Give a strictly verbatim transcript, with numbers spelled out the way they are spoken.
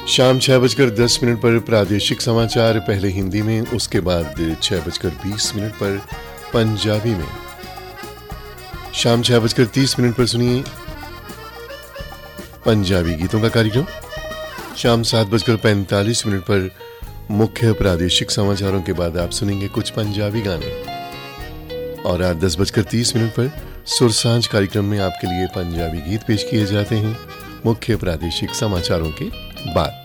शाम छह बजकर दस मिनट पर प्रादेशिक समाचार, पहले हिंदी में, उसके बाद छह बजकर बीस मिनट पर पंजाबी में। शाम छह बजकर तीस मिनट पर सुनिए पंजाबी गीतों का कार्यक्रम। शाम सात बजकर पैंतालीस मिनट पर मुख्य प्रादेशिक समाचारों के बाद आप सुनेंगे कुछ पंजाबी गाने। और रात दस बजकर तीस मिनट पर सुरसांझ कार्यक्रम में आपके लिए पंजाबी गीत पेश किए जाते हैं मुख्य प्रादेशिक समाचारों के बाद।